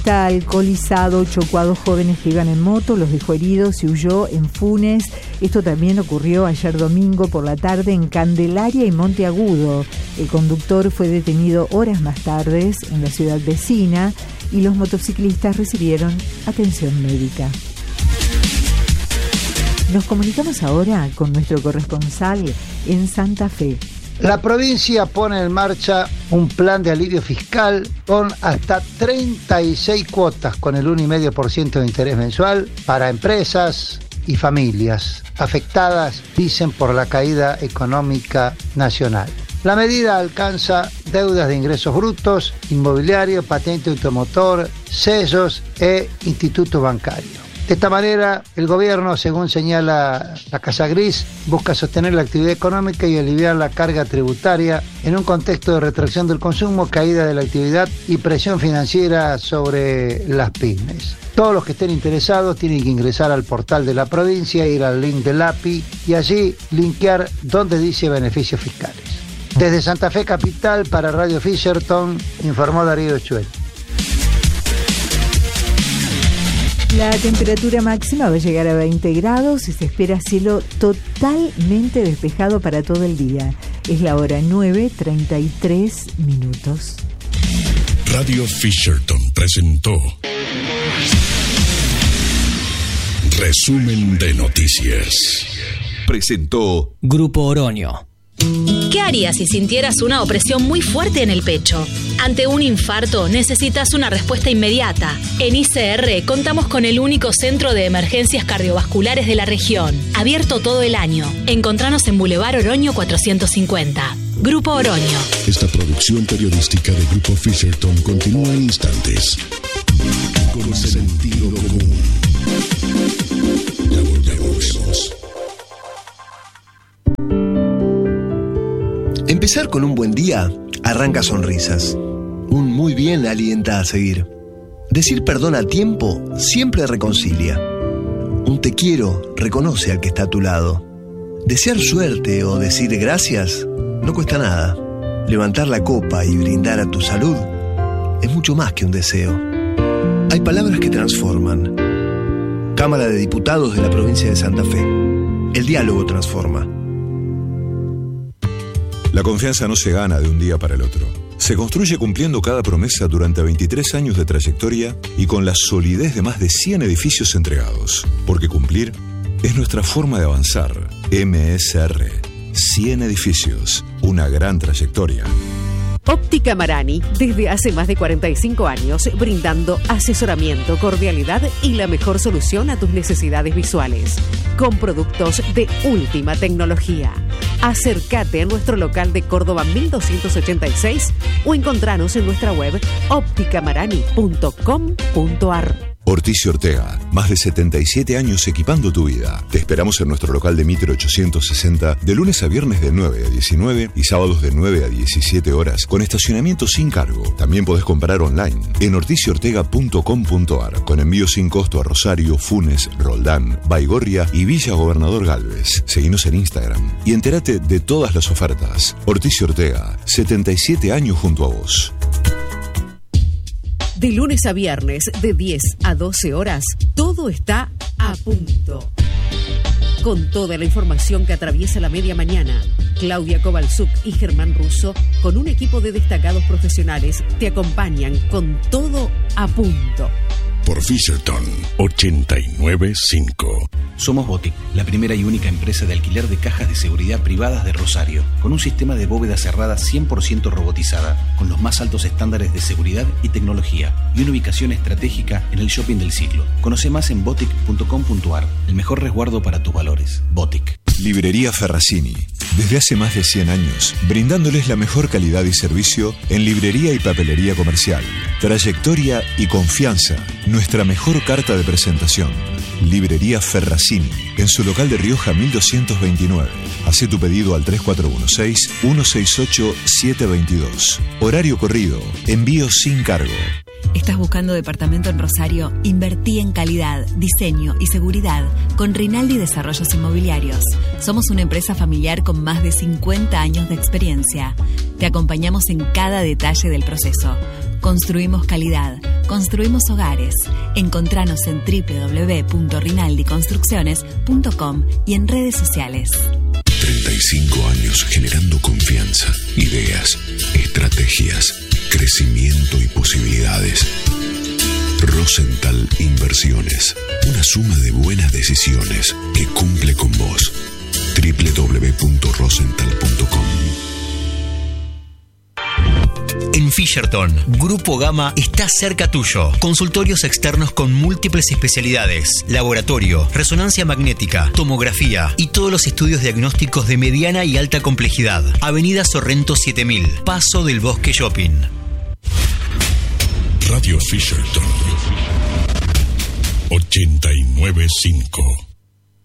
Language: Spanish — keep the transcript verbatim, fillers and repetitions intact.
Está alcoholizado, chocó a dos jóvenes que iban en moto, los dejó heridos y huyó en Funes. Esto también ocurrió ayer domingo por la tarde en Candelaria y Monteagudo. El conductor fue detenido horas más tarde en la ciudad vecina y los motociclistas recibieron atención médica. Nos comunicamos ahora con nuestro corresponsal en Santa Fe. La provincia pone en marcha un plan de alivio fiscal con hasta treinta y seis cuotas con el uno coma cinco por ciento de interés mensual para empresas y familias afectadas, dicen, por la caída económica nacional. La medida alcanza deudas de ingresos brutos, inmobiliario, patente automotor, sellos e instituto bancario. De esta manera, el gobierno, según señala la Casa Gris, busca sostener la actividad económica y aliviar la carga tributaria en un contexto de retracción del consumo, caída de la actividad y presión financiera sobre las pymes. Todos los que estén interesados tienen que ingresar al portal de la provincia, ir al link del A P I y allí linkear donde dice beneficios fiscales. Desde Santa Fe Capital, para Radio Fisherton, informó Darío Chuel. La temperatura máxima va a llegar a veinte grados y se espera cielo totalmente despejado para todo el día. Es la hora nueve, treinta y tres minutos. Radio Fisherton presentó Resumen de Noticias. Presentó Grupo Oroño. ¿Qué harías si sintieras una opresión muy fuerte en el pecho? Ante un infarto necesitas una respuesta inmediata. En I C R contamos con el único centro de emergencias cardiovasculares de la región, abierto todo el año. Encontranos en Boulevard Oroño cuatrocientos cincuenta. Grupo Oroño. Esta producción periodística de Grupo Fisherton continúa en instantes. Con sentido común. Ya volvemos. Empezar con un buen día arranca sonrisas. Un muy bien alienta a seguir. Decir perdón a tiempo siempre reconcilia. Un te quiero reconoce al que está a tu lado. Desear suerte o decir gracias no cuesta nada. Levantar la copa y brindar a tu salud es mucho más que un deseo. Hay palabras que transforman. Cámara de Diputados de la provincia de Santa Fe. El diálogo transforma. La confianza no se gana de un día para el otro. Se construye cumpliendo cada promesa durante veintitrés años de trayectoria y con la solidez de más de cien edificios entregados. Porque cumplir es nuestra forma de avanzar. M S R. cien edificios. Una gran trayectoria. Óptica Marani, desde hace más de cuarenta y cinco años, brindando asesoramiento, cordialidad y la mejor solución a tus necesidades visuales. Con productos de última tecnología. Acércate a nuestro local de Córdoba mil doscientos ochenta y seis o encontranos en nuestra web óptica marani punto com punto ar. Ortiz Ortega, más de setenta y siete años equipando tu vida. Te esperamos en nuestro local de Mitre ochocientos sesenta de lunes a viernes de nueve a diecinueve y sábados de nueve a diecisiete horas con estacionamiento sin cargo. También podés comprar online en ortiz ortega punto com punto ar con envío sin costo a Rosario, Funes, Roldán, Baigorria y Villa Gobernador Galvez. Seguinos en Instagram y entérate de todas las ofertas. Ortiz Ortega, setenta y siete años junto a vos. De lunes a viernes, de diez a doce horas, todo está a punto. Con toda la información que atraviesa la media mañana, Claudia Kovalchuk y Germán Russo, con un equipo de destacados profesionales, te acompañan con todo a punto. Por Fisherton ochenta y nueve punto cinco. Somos Botic, la primera y única empresa de alquiler de cajas de seguridad privadas de Rosario, con un sistema de bóveda cerrada cien por ciento robotizada, con los más altos estándares de seguridad y tecnología, y una ubicación estratégica en el shopping del siglo. Conoce más en botic punto com punto ar, el mejor resguardo para tus valores. Botic. Librería Ferracini, desde hace más de cien años, brindándoles la mejor calidad y servicio en librería y papelería comercial. Trayectoria y confianza, nuestra mejor carta de presentación. Librería Ferracini, en su local de Rioja mil doscientos veintinueve. Hacé tu pedido al tres cuatro uno seis, uno seis ocho, siete dos dos. Horario corrido, envío sin cargo. ¿Estás buscando departamento en Rosario? Invertí en calidad, diseño y seguridad con Rinaldi Desarrollos Inmobiliarios. Somos una empresa familiar con más de cincuenta años de experiencia. Te acompañamos en cada detalle del proceso. Construimos calidad, construimos hogares. Encontranos en doble u doble u doble u punto rinaldi construcciones punto com y en redes sociales. treinta y cinco años generando confianza, ideas, estrategias, crecimiento y posibilidades. Rosenthal Inversiones, una suma de buenas decisiones que cumple con vos. doble u doble u doble u punto rosenthal punto com. En Fisherton, Grupo Gama está cerca tuyo. Consultorios externos con múltiples especialidades, laboratorio, resonancia magnética, tomografía y todos los estudios diagnósticos de mediana y alta complejidad. Avenida Sorrento siete mil, Paso del Bosque Shopping. Radio Fisherton ochenta y nueve punto cinco.